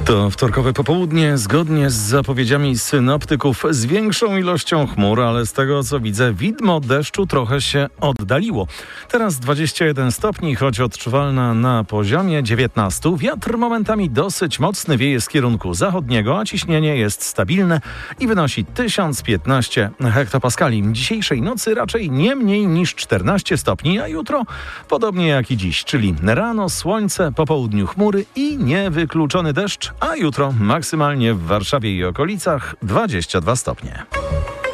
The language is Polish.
To wtorkowe popołudnie, zgodnie z zapowiedziami synoptyków, z większą ilością chmur, ale z tego co widzę, widmo deszczu trochę się oddaliło. Teraz 21 stopni, choć odczuwalna na poziomie 19. Wiatr momentami dosyć mocny wieje z kierunku zachodniego, a ciśnienie jest stabilne i wynosi 1015 hektopaskali. Dzisiejszej nocy raczej nie mniej niż 14 stopni, a jutro podobnie jak i dziś, czyli rano słońce, po południu chmury i niewykluczony deszcz, a jutro maksymalnie w Warszawie i okolicach 22 stopnie.